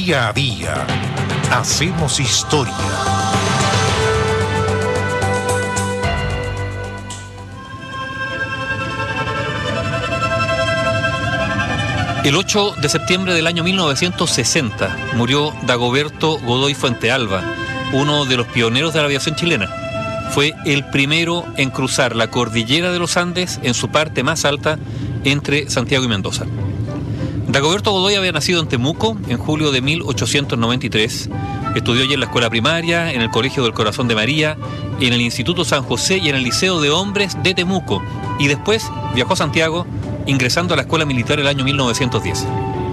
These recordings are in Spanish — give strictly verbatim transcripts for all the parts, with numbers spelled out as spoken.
Día a día hacemos historia. El ocho de septiembre del año mil novecientos sesenta murió Dagoberto Godoy Fuentealba, uno de los pioneros de la aviación chilena. Fue el primero en cruzar la cordillera de los Andes en su parte más alta entre Santiago y Mendoza. Dagoberto Godoy había nacido en Temuco en julio de mil ochocientos noventa y tres. Estudió allí en la escuela primaria, en el Colegio del Corazón de María, en el Instituto San José y en el Liceo de Hombres de Temuco. Y después viajó a Santiago, ingresando a la escuela militar el año mil novecientos diez.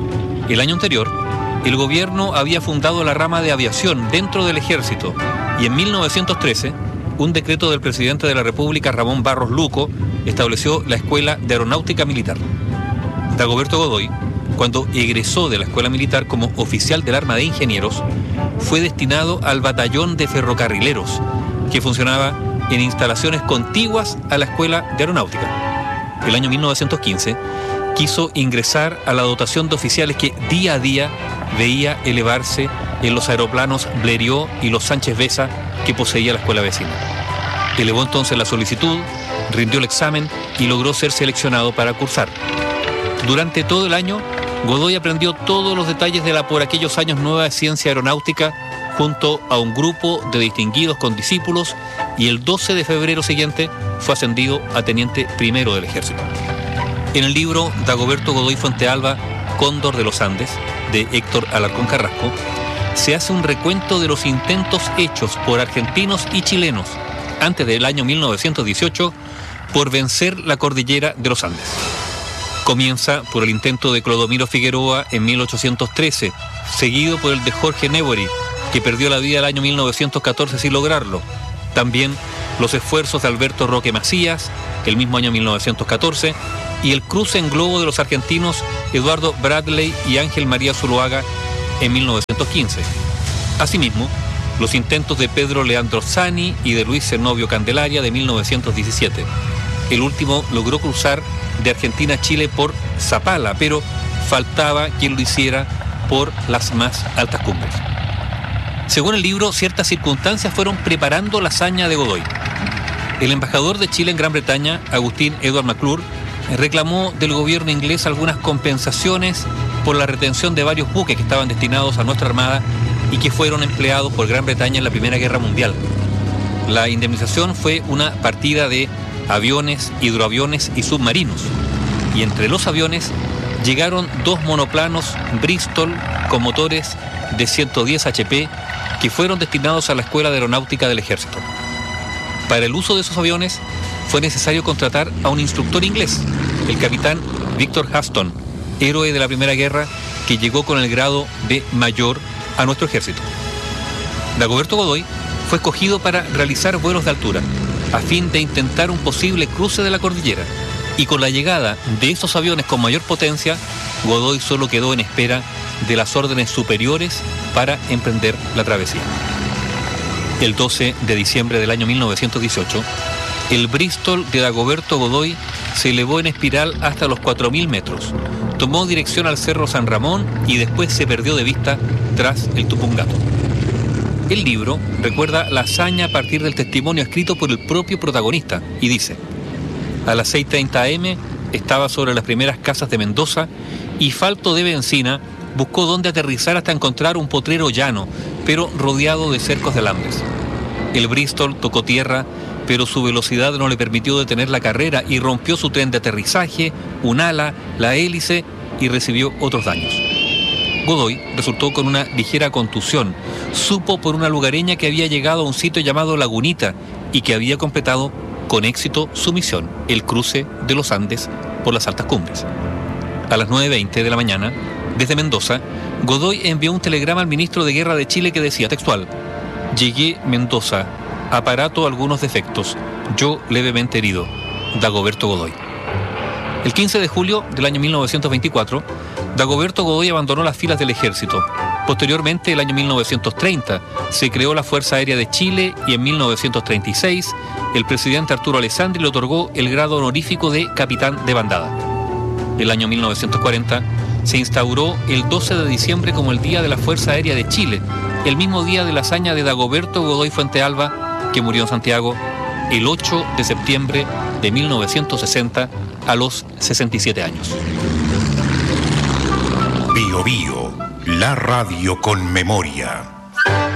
El año anterior, el gobierno había fundado la rama de aviación dentro del ejército y en mil novecientos trece, un decreto del presidente de la República, Ramón Barros Luco, estableció la Escuela de Aeronáutica Militar. Dagoberto Godoy, cuando egresó de la escuela militar como oficial del Arma de Ingenieros, fue destinado al batallón de ferrocarrileros, que funcionaba en instalaciones contiguas a la Escuela de Aeronáutica. El año mil novecientos quince quiso ingresar a la dotación de oficiales que día a día veía elevarse en los aeroplanos Blériot y los Sánchez Besa que poseía la escuela vecina. Elevó entonces la solicitud, rindió el examen y logró ser seleccionado para cursar. Durante todo el año, Godoy aprendió todos los detalles de la por aquellos años nueva ciencia aeronáutica junto a un grupo de distinguidos condiscípulos y el doce de febrero siguiente fue ascendido a teniente primero del ejército. En el libro Dagoberto Godoy Fuentealba, Cóndor de los Andes, de Héctor Alarcón Carrasco, se hace un recuento de los intentos hechos por argentinos y chilenos antes del año mil novecientos dieciocho por vencer la cordillera de los Andes. Comienza por el intento de Clodomiro Figueroa en mil ochocientos trece, seguido por el de Jorge Newbery, que perdió la vida el año mil novecientos catorce sin lograrlo. También los esfuerzos de Alberto Roque Macías, el mismo año mil novecientos catorce, y el cruce en globo de los argentinos Eduardo Bradley y Ángel María Zuloaga en mil novecientos quince. Asimismo, los intentos de Pedro Leandro Zani y de Luis Zenobio Candelaria de mil novecientos diecisiete. El último logró cruzar de Argentina a Chile por Zapala, pero faltaba quien lo hiciera por las más altas cumbres. Según el libro, ciertas circunstancias fueron preparando la hazaña de Godoy. El embajador de Chile en Gran Bretaña, Agustín Edward McClure, reclamó del gobierno inglés algunas compensaciones por la retención de varios buques que estaban destinados a nuestra armada y que fueron empleados por Gran Bretaña en la Primera Guerra Mundial. La indemnización fue una partida de aviones, hidroaviones y submarinos. Y entre los aviones llegaron dos monoplanos Bristol con motores de ciento diez H P que fueron destinados a la Escuela de Aeronáutica del Ejército. Para el uso de esos aviones fue necesario contratar a un instructor inglés, el capitán Victor Huston, héroe de la Primera Guerra que llegó con el grado de mayor a nuestro ejército. Dagoberto Godoy fue escogido para realizar vuelos de altura, a fin de intentar un posible cruce de la cordillera, y con la llegada de esos aviones con mayor potencia, Godoy solo quedó en espera de las órdenes superiores para emprender la travesía. El doce de diciembre del año mil novecientos dieciocho, el Bristol de Dagoberto Godoy se elevó en espiral hasta los cuatro mil metros, tomó dirección al Cerro San Ramón y después se perdió de vista tras el Tupungato. El libro recuerda la hazaña a partir del testimonio escrito por el propio protagonista y dice: a las seis treinta a eme estaba sobre las primeras casas de Mendoza y, falto de benzina, buscó dónde aterrizar hasta encontrar un potrero llano, pero rodeado de cercos de alambres. El Bristol tocó tierra, pero su velocidad no le permitió detener la carrera y rompió su tren de aterrizaje, un ala, la hélice y recibió otros daños. Godoy resultó con una ligera contusión. Supo por una lugareña que había llegado a un sitio llamado Lagunita y que había completado con éxito su misión, el cruce de los Andes por las altas cumbres. A las nueve veinte de la mañana, desde Mendoza, Godoy envió un telegrama al ministro de Guerra de Chile que decía textual: llegué Mendoza, aparato algunos defectos, yo levemente herido, Dagoberto Godoy. El quince de julio del año mil novecientos veinticuatro, Dagoberto Godoy abandonó las filas del ejército. Posteriormente, el año mil novecientos treinta, se creó la Fuerza Aérea de Chile y en mil novecientos treinta y seis, el presidente Arturo Alessandri le otorgó el grado honorífico de capitán de bandada. El año mil novecientos cuarenta, se instauró el doce de diciembre como el Día de la Fuerza Aérea de Chile, el mismo día de la hazaña de Dagoberto Godoy Fuentealba, que murió en Santiago el ocho de septiembre de mil novecientos sesenta a los sesenta y siete años. Bio Bio, la radio con memoria.